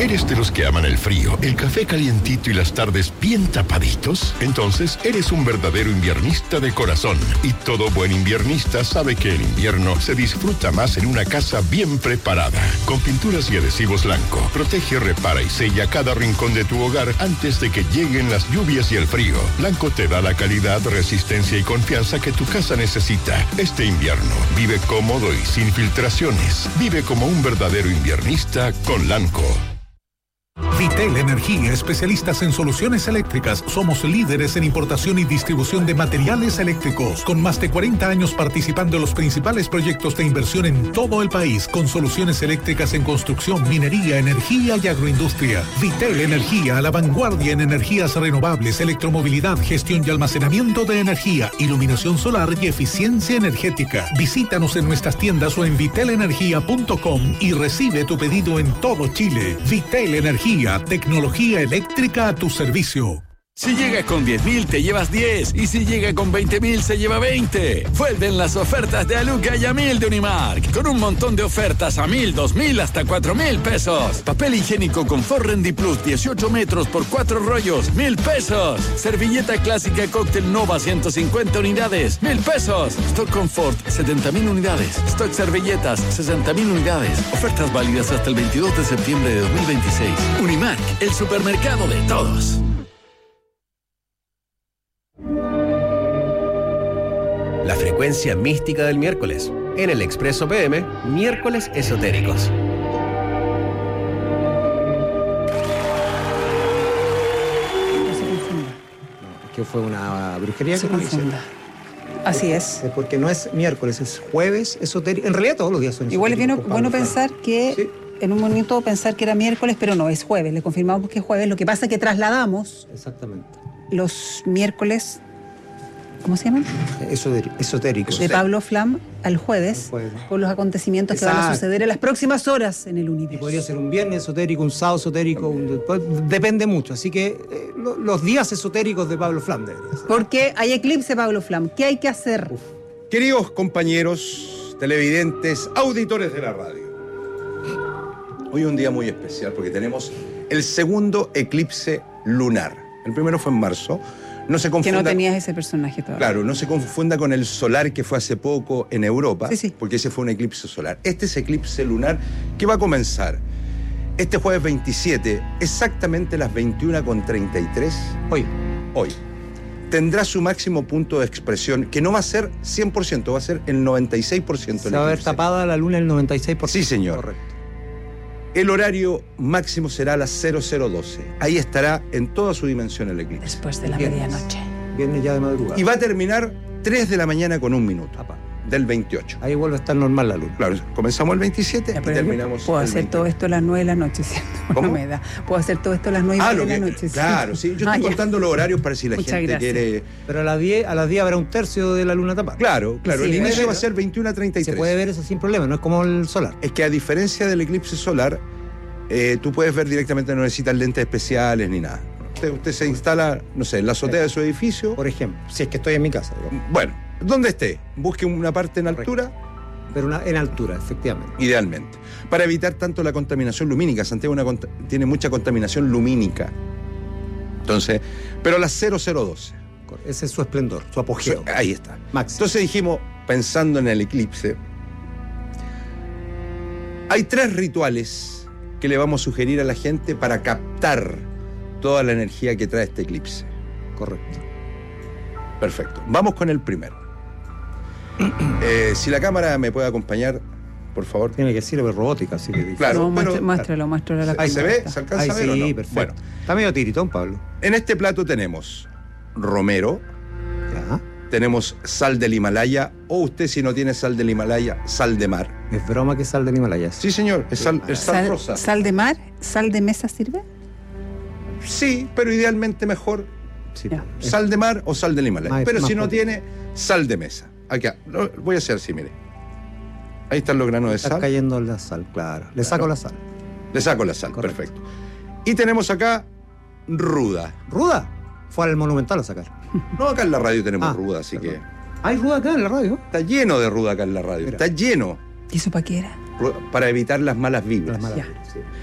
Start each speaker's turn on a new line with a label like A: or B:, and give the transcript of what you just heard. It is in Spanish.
A: ¿Eres de los que aman el frío, el café calientito y las tardes bien tapaditos? Entonces, eres un verdadero inviernista de corazón. Y todo buen inviernista sabe que el invierno se disfruta más en una casa bien preparada. Con pinturas y adhesivos Lanco, protege, repara y sella cada rincón de tu hogar antes de que lleguen las lluvias y el frío. Lanco te da la calidad, resistencia y confianza que tu casa necesita. Este invierno, vive cómodo y sin filtraciones. Vive como un verdadero inviernista con Lanco.
B: Vitel Energía, especialistas en soluciones eléctricas. Somos líderes en importación y distribución de materiales eléctricos, con más de 40 años participando en los principales proyectos de inversión en todo el país, con soluciones eléctricas en construcción, minería, energía y agroindustria. Vitel Energía, a la vanguardia en energías renovables, electromovilidad, gestión y almacenamiento de energía, iluminación solar y eficiencia energética. Visítanos en nuestras tiendas o en vitelenergia.com y recibe tu pedido en todo Chile. Vitel Energía, tecnología eléctrica a tu servicio.
C: Si llega con 10.000 te llevas 10 y si llega con 20.000 se lleva 20. Vuelven las ofertas de Aluca y a 1.000 de Unimark, con un montón de ofertas a 1.000, 2.000 hasta 4.000 pesos. Papel higiénico Confort Rendi Plus 18 metros por 4 rollos, 1.000 pesos. Servilleta clásica Cóctel Nova 150 unidades, 1.000 pesos. Stock Confort 70.000 unidades. Stock servilletas 60.000 unidades. Ofertas válidas hasta el 22 de septiembre de 2026. Unimark, el supermercado de todos.
D: La frecuencia mística del miércoles. En el Expreso PM, miércoles esotéricos.
E: No se confunda.
F: ¿Que fue una brujería?
E: No se confunda. Así es.
F: Porque no es miércoles, es jueves esotérico. En realidad todos los días son
E: Igual es
F: esotéricos,
E: bueno
F: Pablo,
E: pensar que...
F: Sí.
E: En un momento pensar que era miércoles, pero no, es jueves. Le confirmamos que es jueves. Lo que pasa es que trasladamos
F: Exactamente.
E: los miércoles... ¿Cómo se llaman?
F: Esotéricos.
E: De Pablo Flam al jueves,
F: Jueves.
E: por los acontecimientos que van a
F: Exacto.
E: suceder en las próximas horas en el
F: Y
E: universo.
F: podría ser un viernes esotérico, un sábado esotérico, depende mucho. Así que los días esotéricos de Pablo Flam deberían ser.
E: Porque hay eclipse, Pablo Flam. ¿Qué hay que hacer?
G: Queridos compañeros, televidentes, auditores de la radio, hoy es un día muy especial porque tenemos el segundo eclipse lunar. El primero fue en marzo. No se
E: Que
G: confunda,
E: no tenías ese personaje todavía.
G: Claro, no se confunda con el solar que fue hace poco en Europa,
E: Sí.
G: porque ese fue un eclipse solar. Este es eclipse lunar que va a comenzar este jueves 27, exactamente las 21:33. Hoy. Tendrá su máximo punto de expresión, que no va a ser 100%, va a ser el 96%.
F: Se va a ver tapada la luna el 96%.
G: Sí, señor.
F: Correcto.
G: El horario máximo será a las 00:12. Ahí estará en toda su dimensión el eclipse.
E: Después de la
F: Viernes.
E: medianoche.
F: Viernes ya de madrugada.
G: Y va a terminar 3 de la mañana con 1 minuto,
F: Apa.
G: del 28.
F: Ahí vuelve a estar normal la luna.
G: Claro, comenzamos el 27
E: Ya,
G: y
E: pero yo
G: terminamos
E: puedo
G: el
E: hacer
G: 28.
E: todo esto a las 9 de la noche, ¿cierto?
G: ¿Cómo?
E: No me da. Puedo hacer todo esto a las 9
G: Ah,
E: de
G: lo
E: la
G: que,
E: noche, ¿cierto?
G: claro, sí. Yo estoy
E: ya.
G: contando los horarios para si la
E: Muchas
G: gente
E: gracias.
G: quiere...
F: Pero a las 10 habrá un tercio de la luna tapada.
G: Claro,
E: Sí,
G: el inicio
F: ¿no?
G: va a ser 21:33.
F: Se puede ver eso sin problema, no es como el solar.
G: Es que a diferencia del eclipse solar, tú puedes ver directamente, no necesitas lentes especiales ni nada. Usted se instala, no sé, en la azotea de su edificio.
F: Por ejemplo, si es que estoy en mi casa, digamos.
G: Bueno, donde esté, busque una parte en altura,
F: Pero en altura, efectivamente.
G: idealmente. Para evitar tanto la contaminación lumínica. Santiago tiene mucha contaminación lumínica. Entonces, pero a las 00:12.
F: Ese es su esplendor, su apogeo.
G: Ahí está.
F: Máximo.
G: Entonces dijimos, pensando en el eclipse, hay 3 rituales que le vamos a sugerir a la gente para captar toda la energía que trae este eclipse.
F: Correcto.
G: Perfecto. Vamos con el primero. Si la cámara me puede acompañar, por favor.
F: Tiene que ser robótica, así que...
G: Claro,
E: No,
G: pero-
E: muéstralo a la
G: Ahí se
E: cámara.
G: ve, se alcanza
F: Ahí
G: a ver o
F: sí,
G: no?
F: perfecto.
G: Bueno,
F: Está medio tiritón, Pablo.
G: en este plato tenemos romero,
F: Ya.
G: tenemos sal del Himalaya, o usted si no tiene sal del Himalaya, sal de mar.
F: Es broma que sal del Himalaya.
G: Sí, señor, es sal rosa.
E: Sal de mar, sal de mesa sirve.
G: Sí, pero idealmente mejor
F: Sí.
E: Ya.
G: sal de mar o sal del Himalaya.
F: Más-
G: Pero
F: más
G: si no
F: potente.
G: tiene, sal de mesa. Acá, lo voy a hacer así, mire. Ahí están los granos de
F: Está
G: sal.
F: cayendo la sal, claro. Le saco la sal.
G: Le saco la sal,
F: Correcto.
G: perfecto. Y tenemos acá ruda.
F: ¿Ruda? Fue al Monumental a sacar.
G: No, acá en la radio tenemos
F: Ah,
G: ruda, así
F: perdón.
G: que...
F: ¿Hay ruda acá en la radio?
G: Está lleno de ruda acá en la radio.
F: Mira.
G: Está lleno.
E: ¿Y eso para qué era?
G: Para evitar las malas vibras.
F: Las malas
E: Ya.
F: vibras, sí.